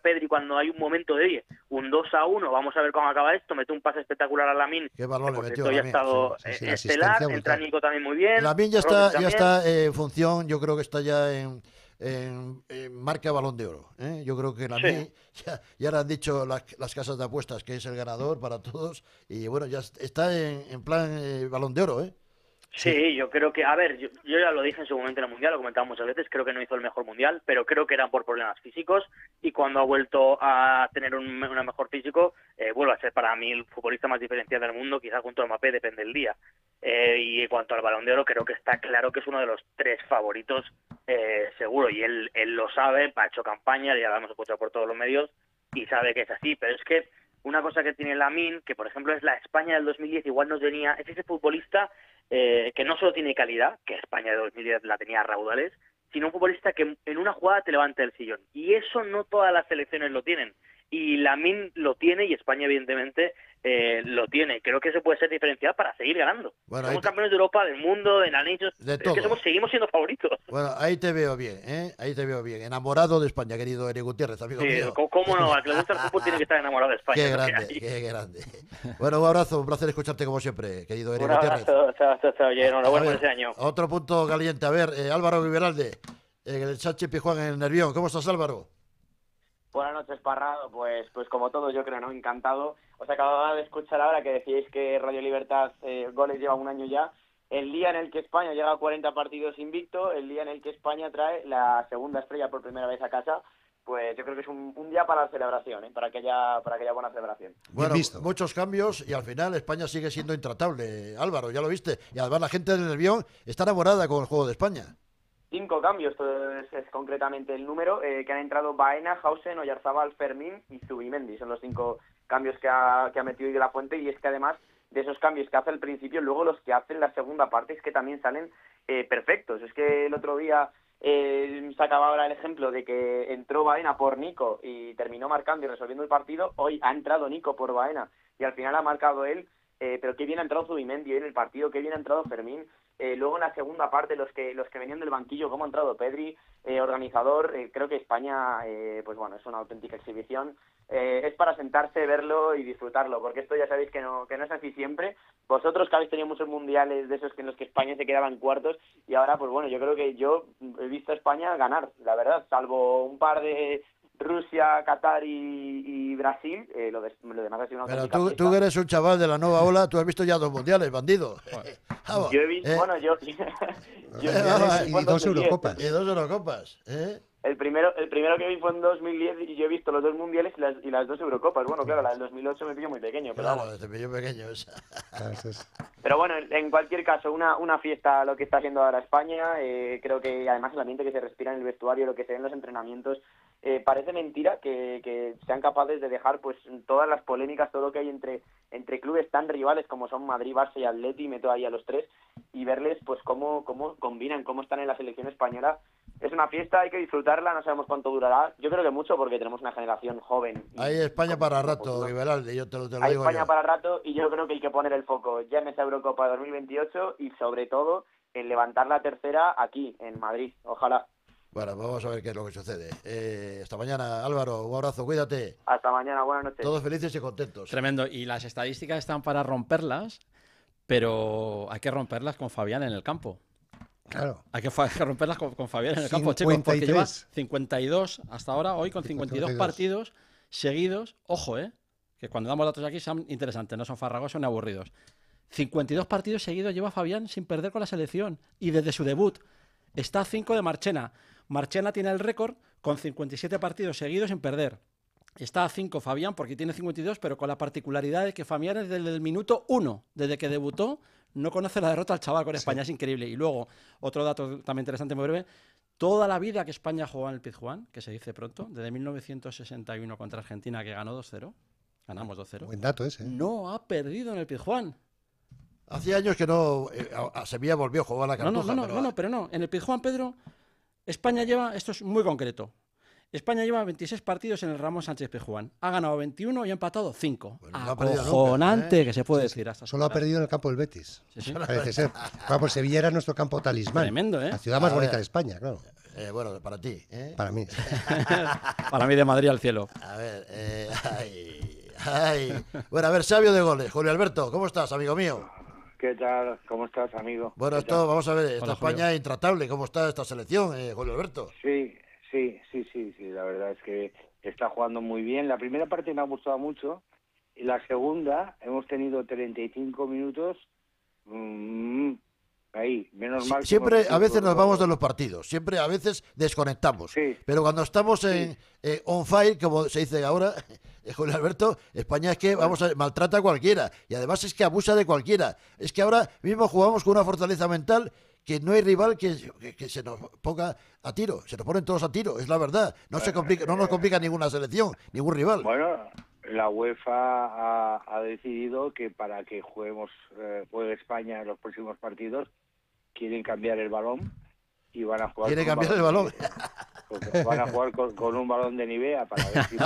Pedri cuando hay un momento de 10, un 2-1, vamos a ver cómo acaba esto, mete un pase espectacular a Lamine, Qué balón le por metió cierto ya ha Lamine, estado sí, la estelar, asistencia entra brutal. Nico también muy bien, Lamine ya Rodri está también. en función, yo creo que está ya en marca Balón de Oro. Yo creo que Lamine, ya le han dicho las casas de apuestas que es el ganador para todos, y bueno, ya está en plan Balón de Oro, ¿eh? Sí, yo creo que, a ver, yo ya lo dije en su momento en el Mundial, lo comentaba muchas veces, creo que no hizo el mejor Mundial, pero creo que eran por problemas físicos, y cuando ha vuelto a tener un mejor físico, vuelve a ser para mí el futbolista más diferencial del mundo, quizás junto a Mbappé, depende del día. Y en cuanto al Balón de Oro, creo que está claro que es uno de los 3 favoritos, seguro, y él lo sabe, ha hecho campaña, ya lo hemos escuchado por todos los medios, y sabe que es así, pero es que una cosa que tiene Lamine, que por ejemplo es la España del 2010, igual no tenía, es ese futbolista que no solo tiene calidad, que España de 2010 la tenía a raudales, sino un futbolista que en una jugada te levanta el sillón. Y eso no todas las selecciones lo tienen. Y Lamine lo tiene y España, evidentemente, lo tiene. Creo que eso puede ser diferencial para seguir ganando. Bueno, somos campeones de Europa, del mundo, de la Nations. De Es todo. que seguimos siendo favoritos. Bueno, ahí te veo bien, ¿eh? Ahí te veo bien. Enamorado de España, querido Eric Gutiérrez, amigo mío. ¿Cómo no? Al que le gusta el fútbol tiene que estar enamorado de España. Qué grande, qué grande. Bueno, un abrazo, un placer escucharte como siempre, querido Eric Un Gutiérrez. abrazo, chao, enhorabuena por ese año. Otro punto caliente. A ver, Álvaro Viveralde, el Sánchez Pizjuán en el Nervión. ¿Cómo estás, Álvaro? Buenas noches, Parrado. Pues como todos, yo creo, ¿no? Encantado. Os acababa de escuchar ahora que decíais que Radio Libertad Goles lleva un año ya. El día en el que España llega a 40 partidos invicto, el día en el que España trae la segunda estrella por primera vez a casa, pues yo creo que es un día para la celebración, para que haya buena celebración. Bueno, muchos cambios y al final España sigue siendo intratable, Álvaro, ya lo viste. Y además la gente del Nervión está enamorada con el juego de España. 5 cambios, es concretamente el número, que han entrado Baena, Hausen, Oyarzabal, Fermín y Zubimendi. Son los 5 cambios que ha metido hoy de la Fuente, y es que además de esos cambios que hace al principio, luego los que hace en la segunda parte es que también salen perfectos. Es que el otro día sacaba ahora el ejemplo de que entró Baena por Nico y terminó marcando y resolviendo el partido. Hoy ha entrado Nico por Baena y al final ha marcado él, pero qué bien ha entrado Zubimendi hoy en el partido, qué bien ha entrado Fermín. Luego en la segunda parte los que venían del banquillo, cómo ha entrado Pedri, organizador. Creo que España pues bueno, es una auténtica exhibición. Es para sentarse, verlo y disfrutarlo, porque esto ya sabéis que no es así siempre. Vosotros que habéis tenido muchos mundiales de esos en los que España se quedaba en cuartos, y ahora pues bueno, yo creo que yo he visto a España ganar, la verdad, salvo un par de Rusia, Qatar y Brasil, lo demás ha sido una auténtica Pero tú eres un chaval de la nueva ola, tú has visto ya 2 mundiales, bandido. Yo he visto, bueno, yo y 2 Eurocopas. Y 2 Eurocopas, El primero que vi fue en 2010 y yo he visto los 2 mundiales y las 2 Eurocopas. Bueno, claro, la del 2008 me pilló muy pequeño. Pero claro, te pilló pequeño esa. Pero bueno, en cualquier caso, una fiesta lo que está haciendo ahora España. Creo que además el ambiente que se respira en el vestuario, lo que se ve en los entrenamientos, parece mentira que sean capaces de dejar pues todas las polémicas, todo lo que hay entre clubes tan rivales como son Madrid, Barça y Atleti, meto ahí a los 3, y verles pues cómo combinan, cómo están en la selección española. Es una fiesta, hay que disfrutarla, no sabemos cuánto durará. Yo creo que mucho, porque tenemos una generación joven. Hay España para rato, Viveralde, yo te lo digo. Hay España para rato, y yo creo que hay que poner el foco ya en esa Eurocopa 2028 y sobre todo en levantar la tercera aquí, en Madrid. Ojalá. Bueno, vamos a ver qué es lo que sucede. Hasta mañana, Álvaro, un abrazo, cuídate. Hasta mañana, buenas noches. Todos felices y contentos. Tremendo, y las estadísticas están para romperlas, pero hay que romperlas con Fabián en el campo. Claro. Hay que romperlas con Fabián en el campo, chicos, porque lleva 52 hasta ahora, hoy con 52 partidos seguidos. Ojo, que cuando damos datos aquí son interesantes, no son farragosos ni aburridos. 52 partidos seguidos lleva Fabián sin perder con la selección, y desde su debut está a 5 de Marchena. Marchena tiene el récord con 57 partidos seguidos sin perder. Está a 5 Fabián porque tiene 52, pero con la particularidad de que Fabián desde el minuto 1, desde que debutó, no conoce la derrota al chaval con España. Sí. Es increíble. Y luego, otro dato también interesante, muy breve, toda la vida que España jugó en el Pizjuán, que se dice pronto, desde 1961 contra Argentina, que ganó 2-0, ganamos 2-0. Buen dato ese. No ha perdido en el Pizjuán. Hace años que no, a Sevilla volvió a jugar la Cartuja. Pero no. En el Pizjuán, Pedro, España lleva, esto es muy concreto, España lleva 26 partidos en el Ramón Sánchez Pizjuán. Ha ganado 21 y ha empatado 5. Bueno, acojonante, nunca, que se puede decir hasta solo ha perdido en el campo del Betis. Sí. Parece ser. Vamos, Sevilla era nuestro campo talismán. Tremendo, La ciudad más bonita de España, claro. Bueno, para ti. Para mí. Para mí de Madrid al cielo. A ver, Bueno, a ver, sabio de goles. Julio Alberto, ¿cómo estás, amigo mío? ¿Qué tal? ¿Cómo estás, amigo? Bueno, vamos a ver, esta España es intratable. ¿Cómo está esta selección, Julio Alberto? Sí, la verdad es que está jugando muy bien. La primera parte me ha gustado mucho. Y la segunda, hemos tenido 35 minutos. Ahí, menos mal. Siempre, a veces nos vamos de los partidos. Siempre, a veces desconectamos. Sí. Pero cuando estamos en on fire, como se dice ahora, Julio Alberto, España es que maltrata a cualquiera. Y además es que abusa de cualquiera. Es que ahora mismo jugamos con una fortaleza mental que no hay rival que se nos ponga a tiro. Se nos ponen todos a tiro, es la verdad. No nos complica ninguna selección, ningún rival. Bueno, la UEFA ha decidido que para que juegue España en los próximos partidos, quieren cambiar el balón y van a jugar. ¿Quieren cambiar el balón? Van a jugar con un balón de Nivea para ver si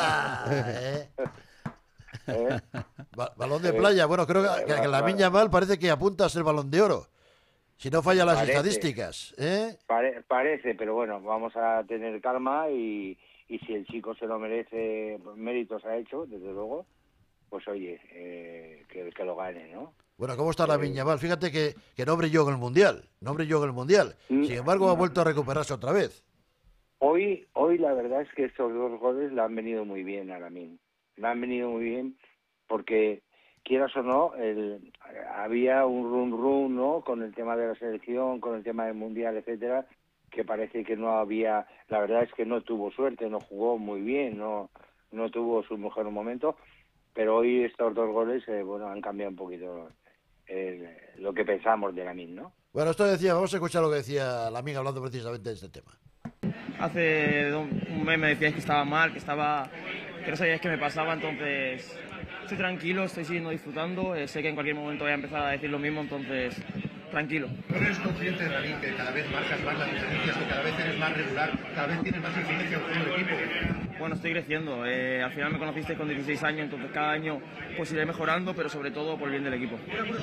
balón de playa. Bueno, creo que la Miña Mal parece que apunta a ser balón de oro. Si no falla las estadísticas. Parece, pero bueno, vamos a tener calma y si el chico se lo merece, méritos ha hecho, desde luego, pues oye, que lo gane, ¿no? Bueno, ¿cómo está la Viñamal? Fíjate que no brilló en el Mundial. Sin embargo, ha vuelto a recuperarse otra vez. Hoy la verdad es que estos 2 goles le han venido muy bien a Lamine. Le han venido muy bien porque, quieras o no, había un run, ¿no? Con el tema de la selección, con el tema del Mundial, etcétera, que parece que no había. La verdad es que no tuvo suerte, no jugó muy bien, no tuvo su mejor momento, pero hoy estos 2 goles, han cambiado un poquito lo que pensamos de Lamine, ¿no? Bueno, vamos a escuchar lo que decía Lamine hablando precisamente de este tema. Hace un mes me decíais que estaba mal, que no sabíais qué me pasaba, entonces estoy tranquilo, estoy siguiendo disfrutando, sé que en cualquier momento voy a empezar a decir lo mismo, entonces tranquilo. ¿No eres consciente, Lamine, que cada vez marcas más las diferencias, que cada vez eres más regular, cada vez tienes más influencia en el equipo? Bueno, estoy creciendo, al final me conocisteis con 16 años, entonces cada año pues iré mejorando, pero sobre todo por el bien del equipo.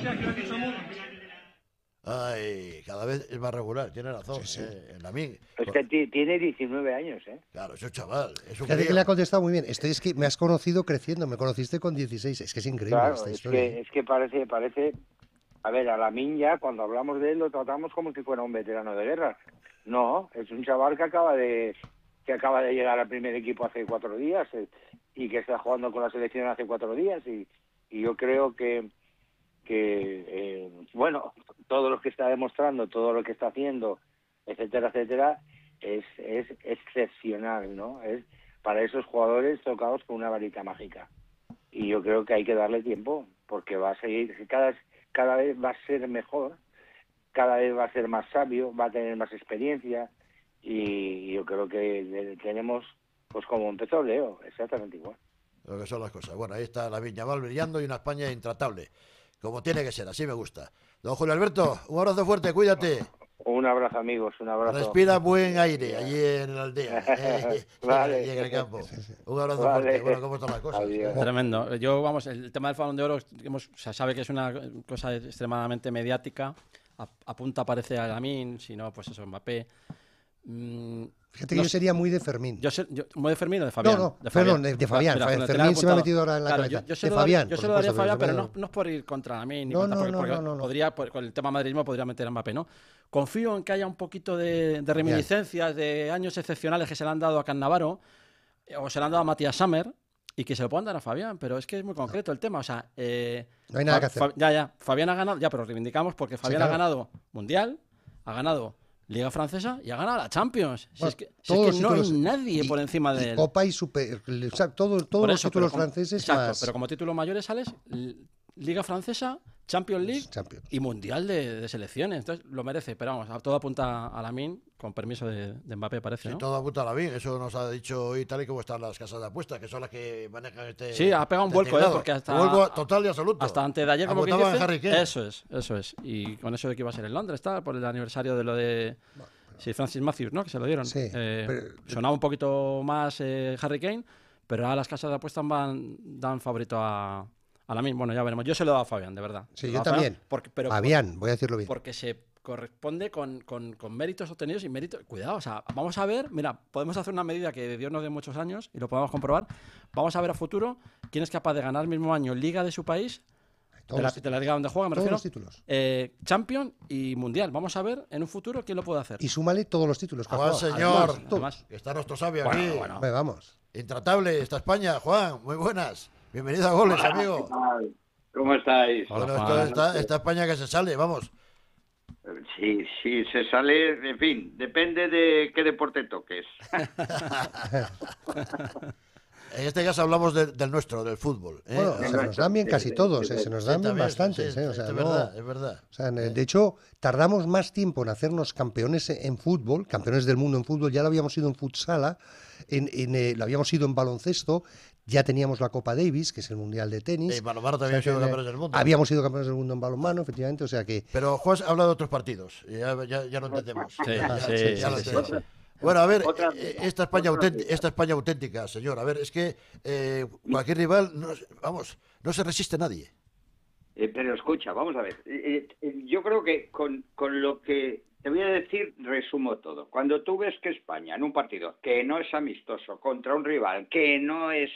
Ay, cada vez es más regular, tiene razón, Lamine. Es que tiene 19 años, ¿eh? Claro, es un chaval. Fíjate que le ha contestado muy bien. Es que me has conocido creciendo, me conociste con 16. Es que es increíble esta historia. Es que parece... A ver, a Lamine ya, cuando hablamos de él, lo tratamos como si fuera un veterano de guerra. No, es un chaval que acaba de llegar al primer equipo hace 4 días y que está jugando con la selección hace 4 días. Y yo creo que todo lo que está demostrando, todo lo que está haciendo, etcétera, es excepcional, ¿no? Es para esos jugadores tocados con una varita mágica. Y yo creo que hay que darle tiempo, porque va a seguir, cada vez va a ser mejor, cada vez va a ser más sabio, va a tener más experiencia, y yo creo que tenemos, pues como empezó Leo, exactamente igual. Lo que son las cosas. Bueno, ahí está la Viñamal brillando y una España intratable. Como tiene que ser, así me gusta. Don Julio Alberto, un abrazo fuerte, cuídate. Un abrazo, amigos, un abrazo. Respira buen aire allí en la aldea, vale. y en el campo. Un abrazo fuerte. Bueno, ¿cómo están las cosas? Tremendo. El tema del Balón de Oro, se sabe que es una cosa extremadamente mediática. Apunta, parece a Lamine, si no, pues eso, Mbappé. Fíjate que yo sería muy de Fermín. ¿Muy de Fermín o de Fabián? No, de Fabián. Mira, Fermín se me ha metido ahora en la cabeza. Yo se lo daría a Fabián, pero no es por ir contra Lamine ni contra... Podría, con el tema madridismo, podría meter a Mbappé, ¿no? Confío en que haya un poquito de reminiscencias de años excepcionales que se le han dado a Cannavaro o se le han dado a Matías Sammer y que se lo puedan dar a Fabián, pero es que es muy concreto el tema. O sea, no hay nada que hacer. Fabián ha ganado, pero reivindicamos porque Fabián ha ganado Mundial, ha ganado Liga Francesa y ha ganado la Champions. Bueno, es que no hay nadie por encima de él. Copa y Super, todos los títulos franceses. Exacto, pero como títulos mayores sales Liga Francesa, Champions League y Mundial de selecciones. Entonces lo merece, pero vamos, todo apunta a Lamine, con permiso de Mbappé, parece, ¿no? Sí, todo apunta a Lamine, eso nos ha dicho hoy tal y como están las casas de apuestas, que son las que manejan este... Sí, ha pegado un vuelco, porque hasta... Un vuelco total y absoluto. Hasta antes de ayer, como que dice, Harry Kane. Eso es. Y con eso de que iba a ser en Londres, por el aniversario de lo de... Sí, Francis Matthews, ¿no? Que se lo dieron. Sí, sonaba un poquito más Harry Kane, pero ahora las casas de apuestas dan favorito a Lamine. Bueno, ya veremos. Yo se lo he dado a Fabián, de verdad. Sí, yo también. Fabián, voy a decirlo bien. Porque corresponde con méritos obtenidos y méritos. Cuidado, o sea, vamos a ver, mira, podemos hacer una medida que Dios nos dé muchos años y lo podemos comprobar. Vamos a ver a futuro quién es capaz de ganar el mismo año Liga de su país, de la liga donde juega, me refiero. Todos los títulos. Champions y Mundial. Vamos a ver en un futuro quién lo puede hacer. Y súmale todos los títulos. Juan, señor, además. está nuestro sabio aquí. Bueno. Vamos. Intratable está España. Juan, muy buenas. Bienvenido a Goles, amigo. ¿Cómo estáis? Bueno, está España que se sale, vamos. Sí, se sale, en fin, depende de qué deporte toques. En este caso hablamos del nuestro, del fútbol. Bueno, se nos dan bien casi todos, se nos dan bien bastantes. O sea, es verdad, es verdad. O sea, de hecho, tardamos más tiempo en hacernos campeones en fútbol, campeones del mundo en fútbol, ya lo habíamos sido en futsala, lo habíamos sido en baloncesto, ya teníamos la Copa Davis, que es el Mundial de tenis. En balonmano también habíamos sido campeones del mundo. Habíamos sido campeones del mundo en balonmano, efectivamente, o sea que... Pero Juan habla de otros partidos, ya lo entendemos. Sí. Bueno, a ver, esta España auténtica, señor. A ver, es que cualquier rival, no se resiste nadie. Pero escucha, vamos a ver. Yo creo que con lo que te voy a decir, resumo todo. Cuando tú ves que España, en un partido que no es amistoso, contra un rival que no es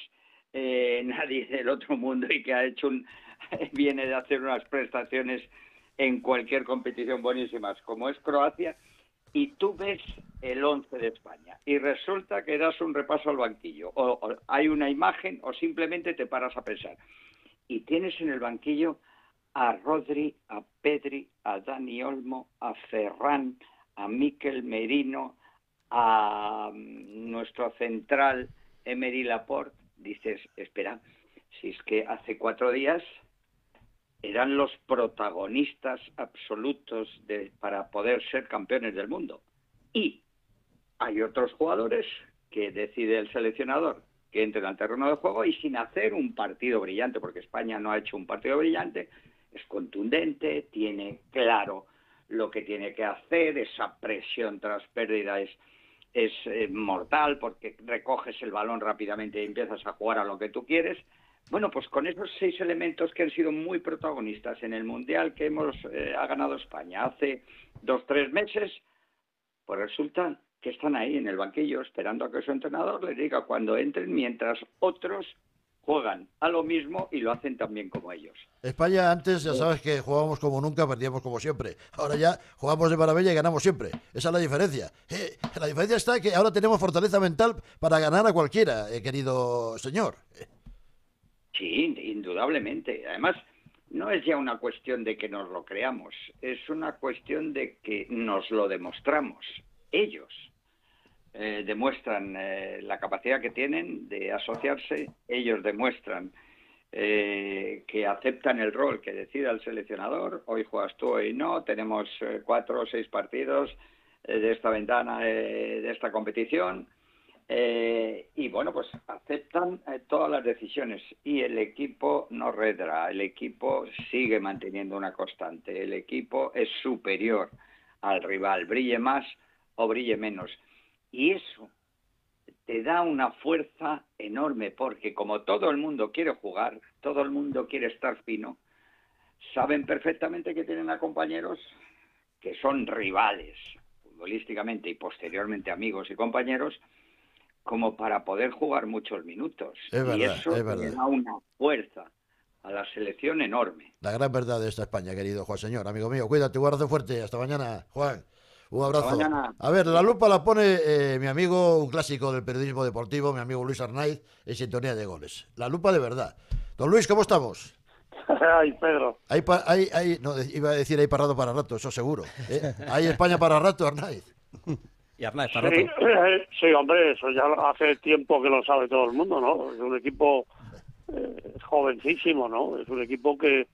nadie del otro mundo y que ha hecho viene de hacer unas prestaciones en cualquier competición buenísimas, como es Croacia, y tú ves el 11 de España y resulta que das un repaso al banquillo, o hay una imagen o simplemente te paras a pensar y tienes en el banquillo a Rodri, a Pedri, a Dani Olmo, a Ferran, a Mikel Merino, a nuestro central Emery Laporte. Dices, espera, si es que hace 4 días eran los protagonistas absolutos para poder ser campeones del mundo. Y hay otros jugadores que decide el seleccionador que entren al terreno de juego y sin hacer un partido brillante, porque España no ha hecho un partido brillante, es contundente, tiene claro lo que tiene que hacer, esa presión tras pérdida es mortal porque recoges el balón rápidamente y empiezas a jugar a lo que tú quieres. Bueno, pues con esos 6 elementos que han sido muy protagonistas en el Mundial que ha ganado España hace 2-3 meses, pues resulta que están ahí en el banquillo esperando a que su entrenador les diga cuando entren, mientras otros juegan a lo mismo y lo hacen tan bien como ellos. España antes, ya sabes que jugábamos como nunca, perdíamos como siempre. Ahora ya jugamos de maravilla y ganamos siempre. Esa es la diferencia. La diferencia está que ahora tenemos fortaleza mental para ganar a cualquiera, querido señor. Sí, indudablemente. Además, no es ya una cuestión de que nos lo creamos, es una cuestión de que nos lo demostramos. Ellos demuestran la capacidad que tienen de asociarse, ellos demuestran que aceptan el rol que decida el seleccionador. Hoy juegas tú, hoy no, tenemos 4 o 6 partidos de esta ventana, de esta competición. Y bueno, pues aceptan todas las decisiones y el equipo no redra, el equipo sigue manteniendo una constante, el equipo es superior al rival, brille más o brille menos, y eso te da una fuerza enorme porque como todo el mundo quiere jugar, todo el mundo quiere estar fino, saben perfectamente que tienen a compañeros que son rivales futbolísticamente y posteriormente amigos y compañeros, como para poder jugar muchos minutos. Y eso le da una fuerza a la selección enorme. La gran verdad de esta España, querido Juan Señor, amigo mío. Cuídate, un abrazo fuerte. Hasta mañana, Juan. Un abrazo. Hasta mañana. A ver, la lupa la pone mi amigo, un clásico del periodismo deportivo, mi amigo Luis Arnaiz, en Sintonía de Goles. La lupa de verdad. Don Luis, ¿cómo estamos? Ay, Pedro. No, iba a decir hay parado para rato, eso seguro. Hay España para rato, Arnaiz. Y Arnaiz, para rato. Sí, hombre, eso ya hace tiempo que lo sabe todo el mundo, ¿no? Es un equipo jovencísimo, ¿no? Es un equipo que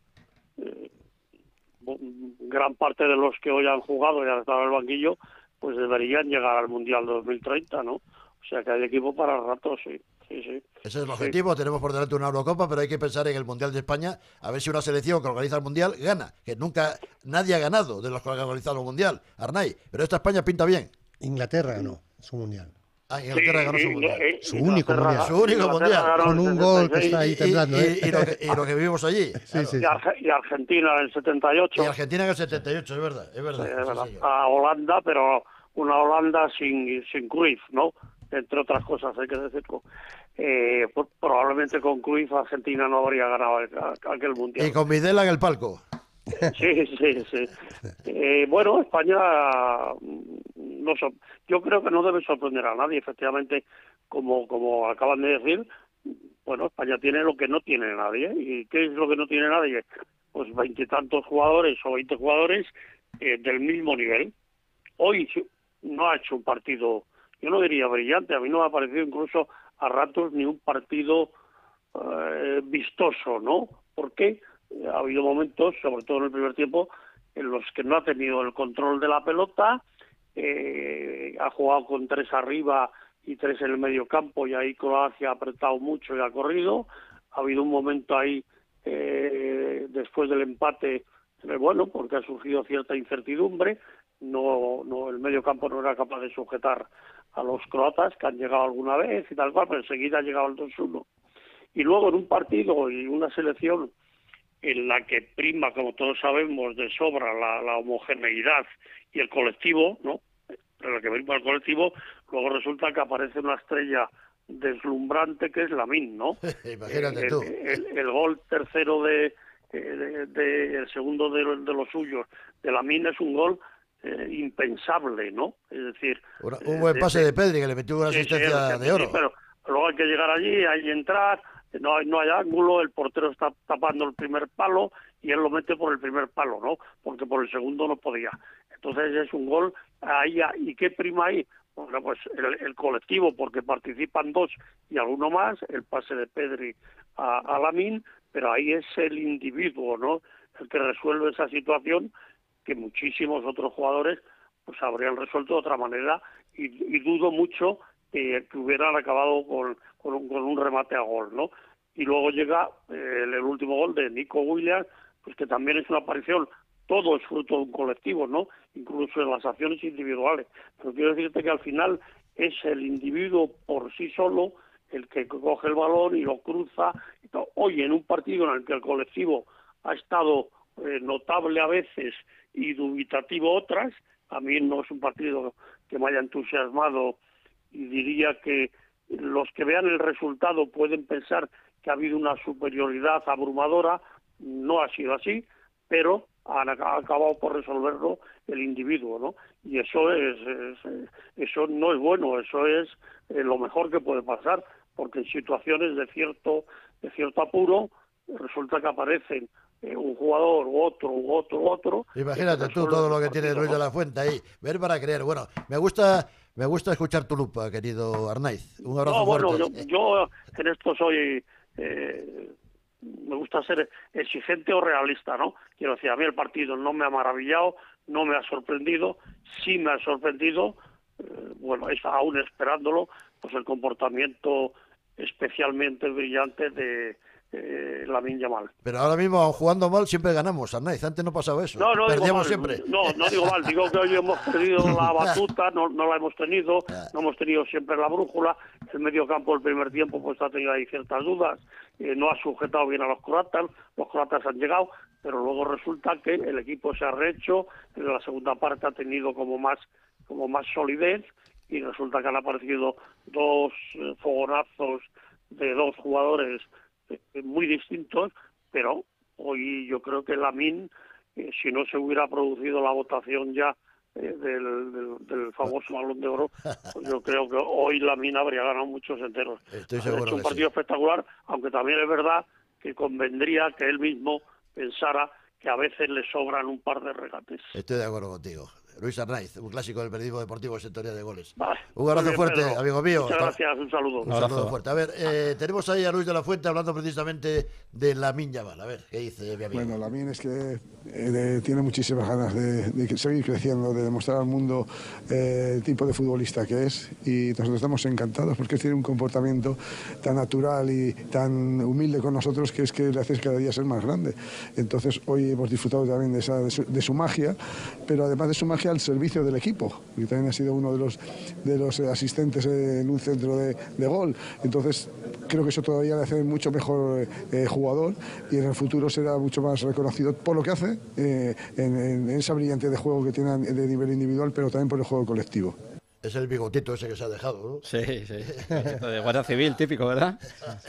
gran parte de los que hoy han jugado y han estado en el banquillo, pues deberían llegar al Mundial 2030, ¿no? O sea que hay equipo para rato, sí. Ese es el objetivo, tenemos por delante una Eurocopa, pero hay que pensar en el Mundial de España, a ver si una selección que organiza el Mundial gana, que nunca nadie ha ganado de los que han organizado el Mundial, Arnaiz, pero esta España pinta bien. Inglaterra ganó su Mundial. Inglaterra ganó su mundial. Su único mundial. Su único mundial. Con un gol que está ahí temblando. Y lo que vivimos allí. Y Argentina en el 78. Y Argentina en el 78, es verdad. Es verdad, sí, es verdad. A Holanda, pero una Holanda sin Cruyff, ¿no? Entre otras cosas, hay que decirlo. Probablemente con Cruyff Argentina no habría ganado aquel mundial. Y con Videla en el palco. Sí. Bueno, España, yo creo que no debe sorprender a nadie, efectivamente, como acaban de decir. Bueno, España tiene lo que no tiene nadie. ¿Y qué es lo que no tiene nadie? Pues 20 y tantos jugadores o 20 jugadores del mismo nivel. Hoy no ha hecho un partido, yo no diría brillante, a mí no me ha parecido incluso a ratos ni un partido vistoso, ¿no? ¿Por qué? Ha habido momentos, sobre todo en el primer tiempo, en los que no ha tenido el control de la pelota, ha jugado con 3 arriba y 3 en el medio campo, y ahí Croacia ha apretado mucho y ha corrido. Ha habido un momento ahí, después del empate, bueno, porque ha surgido cierta incertidumbre. No, el medio campo no era capaz de sujetar a los croatas, que han llegado alguna vez y tal cual, pero enseguida ha llegado el 2-1. Y luego en un partido y una selección en la que prima, como todos sabemos, de sobra la homogeneidad y el colectivo, ¿no? En la que prima el colectivo, luego resulta que aparece una estrella deslumbrante que es Lamine, ¿no? Imagínate tú. El gol tercero el segundo de los suyos de Lamine es un gol impensable, ¿no? Es decir... Un buen pase de Pedri, que le metió una asistencia de oro. Sí, pero luego hay que llegar allí, hay que entrar... No hay ángulo, el portero está tapando el primer palo y él lo mete por el primer palo, ¿no? Porque por el segundo no podía. Entonces es un gol ahí. ¿Y qué prima ahí? Bueno, pues el colectivo, porque participan 2 y alguno más, el pase de Pedri a Lamine, pero ahí es el individuo, ¿no? El que resuelve esa situación que muchísimos otros jugadores pues habrían resuelto de otra manera, y dudo mucho que hubieran acabado con un remate a gol, ¿no? Y luego llega el último gol de Nico Williams, pues que también es una aparición. Todo es fruto de un colectivo, ¿no? Incluso en las acciones individuales. Pero quiero decirte que al final es el individuo por sí solo el que coge el balón y lo cruza. Hoy, en un partido en el que el colectivo ha estado notable a veces y dubitativo otras, a mí no es un partido que me haya entusiasmado, y diría que los que vean el resultado pueden pensar que ha habido una superioridad abrumadora. No ha sido así, pero ha acabado por resolverlo el individuo, ¿no? Y eso no es bueno, eso es lo mejor que puede pasar, porque en situaciones de cierto apuro resulta que aparecen un jugador u otro. Imagínate tú todo lo que tiene Luis de la Fuente ahí, ver para creer. Bueno, me gusta escuchar tu lupa, querido Arnaiz. Un abrazo fuerte. Bueno, yo en esto soy... me gusta ser exigente o realista, ¿no? Quiero decir, a mí el partido no me ha maravillado, no me ha sorprendido, sí me ha sorprendido, bueno, aún esperándolo, pues el comportamiento especialmente brillante de Lamine Yamal. Pero ahora mismo, aun jugando mal, siempre ganamos, Arnaiz. Antes no pasaba eso. No perdíamos siempre. No digo mal, digo que hoy hemos perdido la batuta, no la hemos tenido, no hemos tenido siempre la brújula. El medio campo del primer tiempo pues ha tenido ahí ciertas dudas, no ha sujetado bien a los croatas han llegado, pero luego resulta que el equipo se ha rehecho, en la segunda parte ha tenido como más solidez, y resulta que han aparecido 2 fogonazos de 2 jugadores muy distintos, pero hoy yo creo que Lamine, si no se hubiera producido la votación ya del famoso Balón de Oro, pues yo creo que hoy Lamine habría ganado muchos enteros. Estoy seguro. Ha hecho un partido espectacular, aunque también es verdad que convendría que él mismo pensara que a veces le sobran un par de regates. Estoy de acuerdo contigo. Luis Arnaiz, un clásico del periodismo deportivo en sectoría de goles. Vale. Un abrazo fuerte, Pedro. Amigo mío. Muchas gracias, un saludo. Un saludo fuerte. A ver, tenemos ahí a Luis de la Fuente hablando precisamente de Lamine Yamal. A ver, ¿qué dice mi amigo? Bueno, Lamine es que tiene muchísimas ganas de seguir creciendo, de demostrar al mundo el tipo de futbolista que es, y nosotros estamos encantados porque tiene un comportamiento tan natural y tan humilde con nosotros que es que le hace cada día ser más grande. Entonces hoy hemos disfrutado también de su magia, pero además de su magia al servicio del equipo, y también ha sido uno de los asistentes en un centro de gol. Entonces creo que eso todavía le hace mucho mejor jugador, y en el futuro será mucho más reconocido por lo que hace en esa brillante de juego que tiene de nivel individual, pero también por el juego colectivo. Es el bigotito ese que se ha dejado, ¿no? Sí, sí. De Guardia Civil, típico, ¿verdad?